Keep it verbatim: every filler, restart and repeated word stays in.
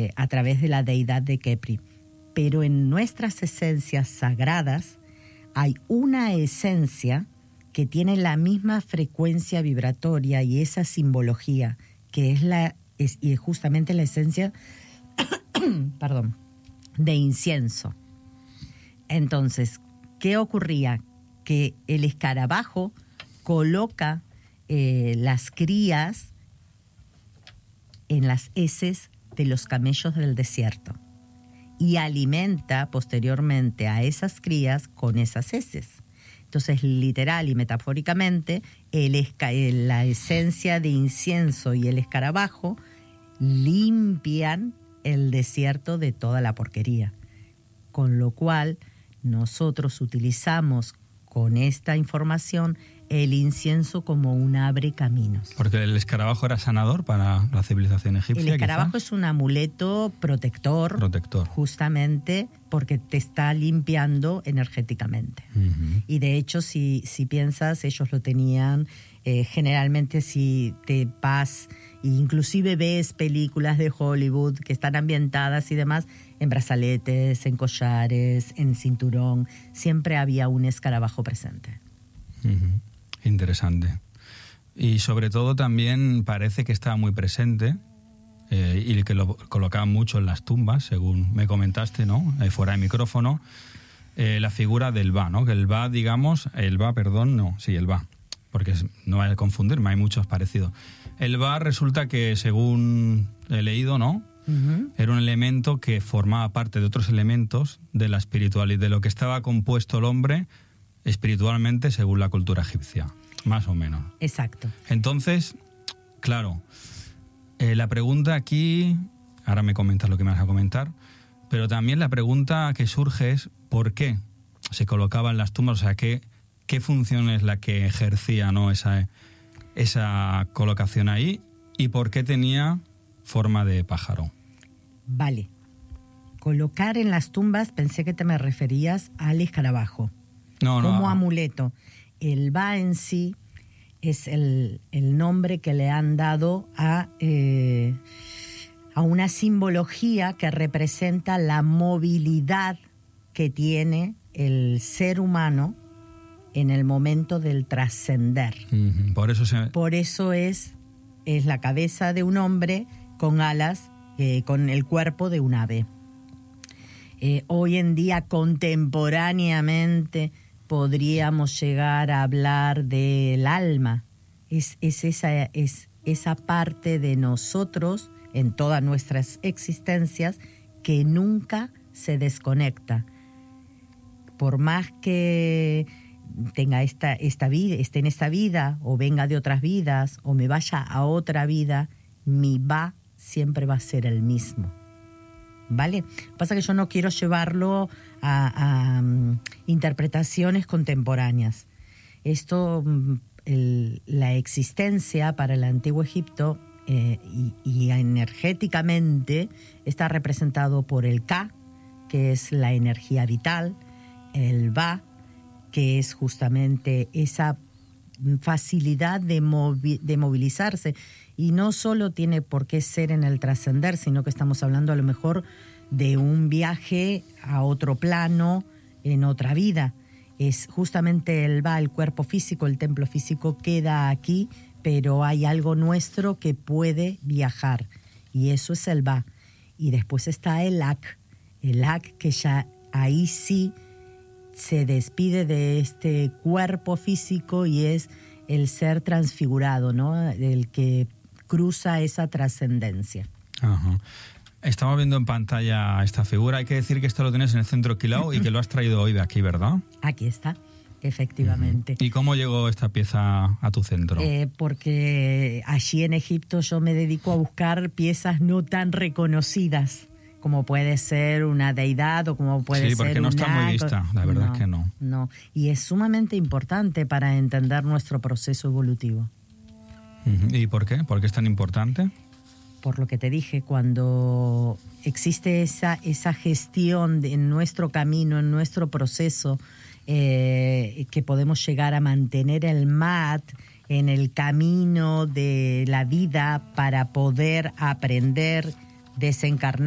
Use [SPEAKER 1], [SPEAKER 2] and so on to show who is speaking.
[SPEAKER 1] eh, a través de la deidad de Khepri. Pero en nuestras esencias sagradas hay una esencia que tiene la misma frecuencia vibratoria y esa simbología, que es, la, es y justamente la esencia perdón, de incienso. Entonces, ¿qué ocurría? Que el escarabajo coloca eh, las crías en las heces de los camellos del desierto y alimenta posteriormente a esas crías con esas heces. Entonces, literal y metafóricamente, el esca- la esencia de incienso y el escarabajo limpian el desierto de toda la porquería. Con lo cual, nosotros utilizamos con esta información el incienso como un abre caminos.
[SPEAKER 2] Porque el escarabajo era sanador para la civilización egipcia.
[SPEAKER 1] El escarabajo
[SPEAKER 2] quizá.
[SPEAKER 1] es un amuleto protector,
[SPEAKER 2] Protector.
[SPEAKER 1] justamente porque te está limpiando energéticamente.
[SPEAKER 2] Uh-huh.
[SPEAKER 1] Y de hecho, si, si piensas, ellos lo tenían, eh, generalmente si te vas, inclusive ves películas de Hollywood que están ambientadas y demás, en brazaletes, en collares, en cinturón, siempre había un escarabajo presente.
[SPEAKER 2] Uh-huh. Interesante. Y sobre todo también parece que estaba muy presente eh, y que lo colocaban mucho en las tumbas, según me comentaste, ¿no? Eh, fuera de micrófono, eh, la figura del Ba, ¿no? Que el Ba, digamos, el Ba, perdón, no, sí, el Ba, porque es, no vaya a confundirme, hay muchos parecidos. El Ba resulta que, según he leído, ¿no? Uh-huh. Era un elemento que formaba parte de otros elementos de la espiritualidad, de lo que estaba compuesto el hombre espiritualmente según la cultura egipcia, más o menos.
[SPEAKER 1] Exacto.
[SPEAKER 2] Entonces, claro, eh, la pregunta aquí, ahora me comentas lo que me vas a comentar, pero también la pregunta que surge es ¿por qué se colocaba en las tumbas? O sea, ¿qué, qué función es la que ejercía, ¿no? esa, esa colocación ahí y por qué tenía forma de pájaro?
[SPEAKER 1] Vale. Colocar en las tumbas, pensé que te me referías al escarabajo.
[SPEAKER 2] No, no.
[SPEAKER 1] Como amuleto. El Ba en sí es el, el nombre que le han dado a, eh, a una simbología que representa la movilidad que tiene el ser humano en el momento del trascender.
[SPEAKER 2] Uh-huh. Por eso se...
[SPEAKER 1] Por eso es, es la cabeza de un hombre con alas, eh, con el cuerpo de un ave. Eh, hoy en día, contemporáneamente, podríamos llegar a hablar del alma. Es, es, esa, es esa parte de nosotros, en todas nuestras existencias, que nunca se desconecta. Por más que tenga esta, esta vida, esté en esta vida, o venga de otras vidas, o me vaya a otra vida, mi Ba siempre va a ser el mismo. ¿Vale? Pasa que yo no quiero llevarlo a, a um, interpretaciones contemporáneas. Esto, el, la existencia para el antiguo Egipto eh, y, y energéticamente está representado por el Ka, que es la energía vital, el Ba, que es justamente esa facilidad de, movi- de movilizarse. Y no solo tiene por qué ser en el trascender, sino que estamos hablando a lo mejor de un viaje a otro plano, en otra vida. Es justamente el Ba, el cuerpo físico, el templo físico queda aquí, pero hay algo nuestro que puede viajar. Y eso es el Ba. Y después está el Ak. El Ak que ya ahí sí se despide de este cuerpo físico y es el ser transfigurado, ¿no? El que cruza esa trascendencia.
[SPEAKER 2] Ajá. Estamos viendo en pantalla esta figura. Hay que decir que esto lo tienes en el centro Quilao y que lo has traído hoy de aquí, ¿verdad?
[SPEAKER 1] Aquí está, efectivamente.
[SPEAKER 2] Uh-huh. ¿Y cómo llegó esta pieza a tu centro?
[SPEAKER 1] Eh, porque allí en Egipto yo me dedico a buscar piezas no tan reconocidas, como puede ser una deidad o como puede ser
[SPEAKER 2] sí, porque
[SPEAKER 1] un
[SPEAKER 2] no está
[SPEAKER 1] acto.
[SPEAKER 2] muy vista, la verdad
[SPEAKER 1] no,
[SPEAKER 2] es que no.
[SPEAKER 1] No, y es sumamente importante para entender nuestro proceso evolutivo.
[SPEAKER 2] Uh-huh. ¿Y por qué? ¿Por qué es tan importante?
[SPEAKER 1] Por lo que te dije, cuando existe esa, esa gestión de, en nuestro camino, en nuestro proceso, eh, que podemos llegar a mantener el mat en el camino de la vida para poder aprender, desencarnar,